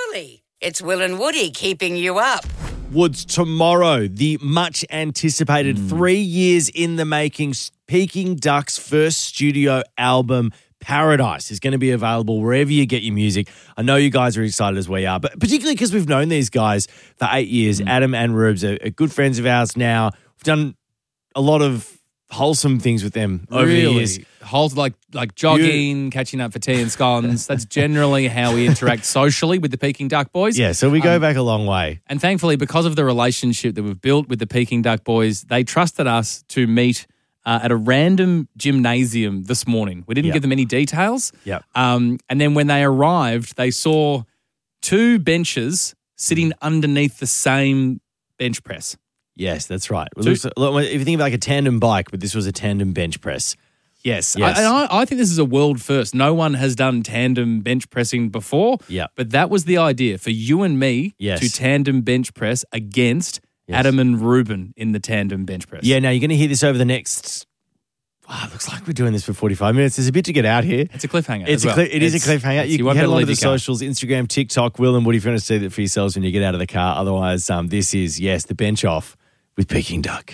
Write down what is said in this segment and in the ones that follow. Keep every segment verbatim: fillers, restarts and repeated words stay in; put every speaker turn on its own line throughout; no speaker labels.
early. It's Will and Woody keeping you up.
Woods, tomorrow, the much-anticipated mm. three years in the making Peking Duck's first studio album, Paradise, is going to be available wherever you get your music. I know you guys are excited as we are, but particularly because we've known these guys for eight years. Mm. Adam and Rubes are, are good friends of ours now. We've done a lot of wholesome things with them over
really?
the years.
Whole, like like jogging, you, catching up for tea and scones. That's generally how we interact socially with the Peking Duck boys.
Yeah, so we go
um,
back a long way.
And thankfully, because of the relationship that we've built with the Peking Duck boys, they trusted us to meet uh, at a random gymnasium this morning. We didn't
yep.
give them any details.
Yep.
Um, and then when they arrived, they saw two benches sitting underneath the same bench press.
Yes, that's right. It looks, if you think of like a tandem bike, but this was a tandem bench press.
Yes.
yes.
I, and I, I think this is a world first. No one has done tandem bench pressing before.
Yeah.
But that was the idea for you and me
yes.
to tandem bench press against yes. Adam and Ruben in the tandem bench press.
Yeah, now you're going to hear this over the next... Wow, it looks like we're doing this for forty-five minutes. There's a bit to get out here.
It's a cliffhanger.
It's
as well.
a cli- it
it's,
is a cliffhanger. You,
you
can head along to the
your
socials, Instagram, TikTok, Will and Woody, if you want to see that for yourselves when you get out of the car. Otherwise, um, this is, yes, the bench off with Peking Duck.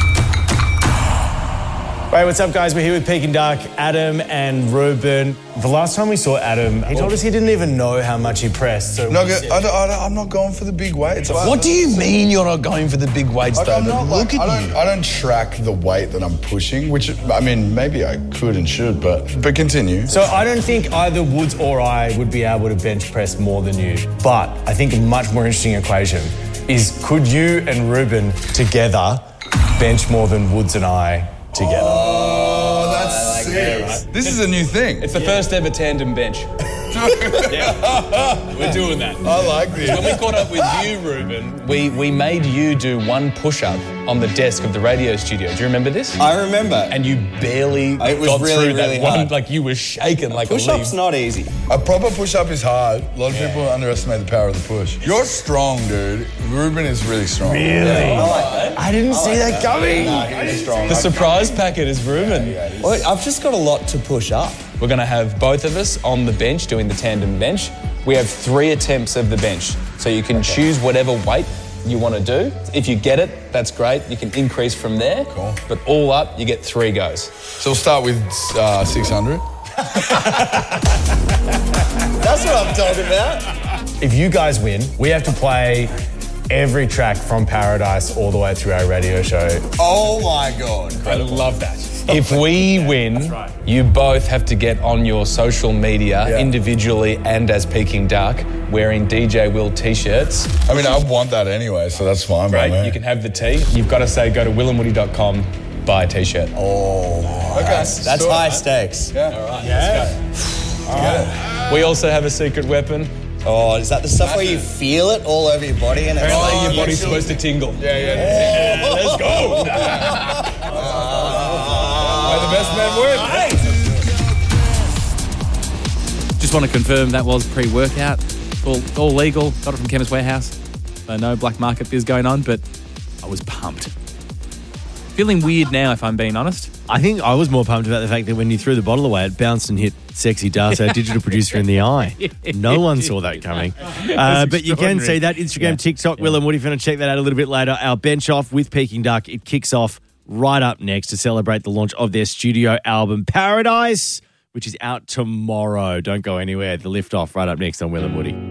Right, what's up, guys? We're here with Peking Duck, Adam and Ruben. The last time we saw Adam, he told us he didn't even know how much he pressed. So
no, I don't, I don't, I'm not going for the big weights.
What do you mean you're not going for the big weights,
like,
David?
I'm not,
Look
like,
at
I don't,
you.
I don't track the weight that I'm pushing, which, I mean, maybe I could and should, but but continue.
So I don't think either Woods or I would be able to bench press more than you. But I think a much more interesting equation is could you and Ruben together bench more than Woods and I together?
Oh, that's sick. Right? This is a new thing.
It's the yeah. first ever tandem bench. yeah. We're doing that.
I like this.
When we caught up with you, Ruben, we, we made you do one push-up on the desk of the radio studio. Do you remember this?
I remember.
And you barely
it was
got
really,
through that
really
one.
hard.
Like you were shaking like
push
a leaf.
Push-up's not easy.
A proper push-up is hard. A lot of yeah. people underestimate the power of the push. You're strong, dude. Ruben is really strong.
Really?
Yeah. I like that.
I didn't I see like that, that coming.
Nah, he's strong.
The surprise packet is Ruben.
Yeah, yeah,
well, I've just got a lot to push up.
We're going to have both of us on the bench doing the tandem bench. We have three attempts of the bench. So you can okay. choose whatever weight you want to do. If you get it, that's great. You can increase from there.
Cool.
But all up, you get three goes.
So we'll start with uh, six hundred.
That's what I'm talking about.
If you guys win, we have to play every track from Paradise all the way through our radio show.
Oh my God.
I love that. If we win, right. you both have to get on your social media yeah. individually and as Peking Duck wearing D J Will t-shirts.
I mean, I want that anyway, so that's fine.
Right,
by me.
You can have the tee. You've got to say go to will and woody dot com, buy a t-shirt.
Oh,
okay.
That's, that's
sure.
high stakes.
Yeah.
All right,
yeah.
let's go. All right. We also have a secret weapon.
Oh, is that the stuff where you feel it all over your body? And
Apparently
oh,
your body's supposed to tingle.
Yeah, yeah.
Oh. Let's go.
May the best man win.
Just want to confirm that was pre-workout. All, all legal. Got it from Chemist Warehouse. So no black market biz going on, but I was pumped. Feeling weird now, if I'm being honest.
I think I was more pumped about the fact that when you threw the bottle away, it bounced and hit Sexy Das, our digital producer, in the eye. No one saw that coming. Uh, but you can see that Instagram, yeah. TikTok, yeah. Will and Woody. If you want to check that out a little bit later, our bench off with Peking Duck, it kicks off right up next to celebrate the launch of their studio album, Paradise, which is out tomorrow. Don't go anywhere. The lift off right up next on Will and Woody.